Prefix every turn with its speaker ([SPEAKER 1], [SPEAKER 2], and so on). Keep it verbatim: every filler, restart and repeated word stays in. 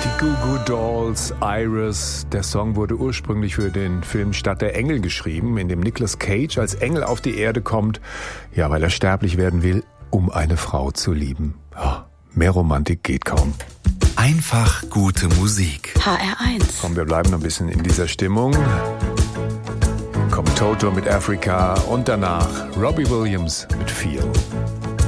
[SPEAKER 1] Goo Goo Dolls, Iris. Der Song wurde ursprünglich für den Film Stadt der Engel geschrieben, in dem Nicolas Cage als Engel auf die Erde kommt, ja, weil er sterblich werden will, um eine Frau zu lieben. Ja, mehr Romantik geht kaum.
[SPEAKER 2] Einfach gute Musik.
[SPEAKER 3] H R eins.
[SPEAKER 1] Komm, wir bleiben noch ein bisschen in dieser Stimmung. Kommt Toto mit Africa und danach Robbie Williams mit Feel.